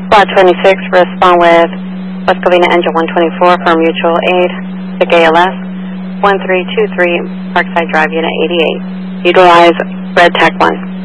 Lot 26, respond with West Covina Engine 124 for mutual aid, SIG ALS, 1323 Parkside Drive, Unit 88. Utilize Red Tech 1.